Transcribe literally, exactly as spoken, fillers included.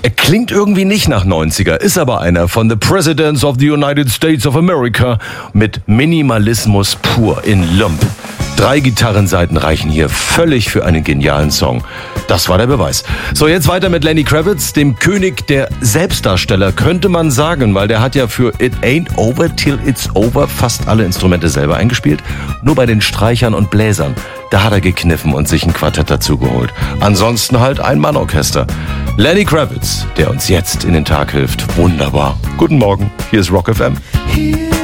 Er klingt irgendwie nicht nach neunziger, ist aber einer von The Presidents of the United States of America mit Minimalismus pur in Lump. Drei Gitarrenseiten reichen hier völlig für einen genialen Song. Das war der Beweis. So, jetzt weiter mit Lenny Kravitz, dem König der Selbstdarsteller, könnte man sagen, weil der hat ja für It Ain't Over Till It's Over fast alle Instrumente selber eingespielt. Nur bei den Streichern und Bläsern, da hat er gekniffen und sich ein Quartett dazu geholt. Ansonsten halt ein Mannorchester. Lenny Kravitz, der uns jetzt in den Tag hilft. Wunderbar. Guten Morgen, hier ist Rock F M.